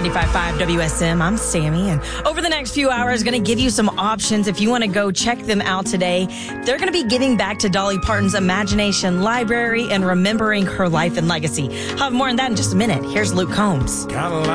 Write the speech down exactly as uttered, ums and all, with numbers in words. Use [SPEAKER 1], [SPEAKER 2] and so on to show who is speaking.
[SPEAKER 1] ninety-five point five W S M. I'm Sammy, and over the next few hours, going to give you some options if you want to go check them out today. They're going to be giving back to Dolly Parton's Imagination Library and remembering her life and legacy. I'll have more on that in just a minute. Here's Luke Combs.